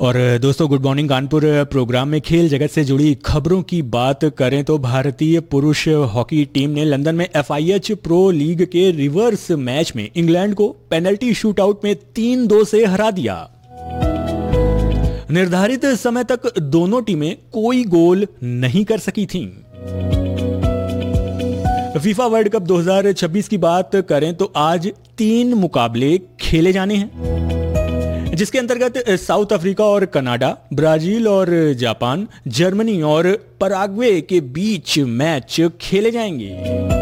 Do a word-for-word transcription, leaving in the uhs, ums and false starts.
और दोस्तों, good morning Kanpur programme में खेल जगत से जुड़ी खबरों की बात करें तो भारतीय पुरुष हॉकी टीम ने लंदन में F I H pro league के रिवर्स मैच में इंग्लैंड को पेनल्टी शूटआउट में तीन दो से हरा दिया। निर्धारित समय तक दोनों टीमें कोई गोल नहीं कर सकी थीं। फीफा वर्ल्ड कप दो हज़ार छब्बीस की बात करें तो आज तीन मुकाबले खेले जाने हैं, जिसके अंतर्गत साउथ अफ्रीका और कनाडा, ब्राजील और जापान, जर्मनी और पराग्वे के बीच मैच खेले जाएंगे।